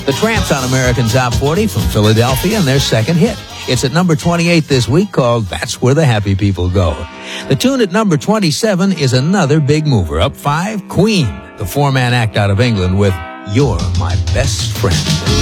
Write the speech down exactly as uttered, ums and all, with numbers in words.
The Tramps on American Top forty from Philadelphia and their second hit. It's at number twenty-eight this week, called That's Where the Happy People Go. The tune at number twenty-seven is another big mover. Up five, Queen, the four-man act out of England with You're My Best Friend.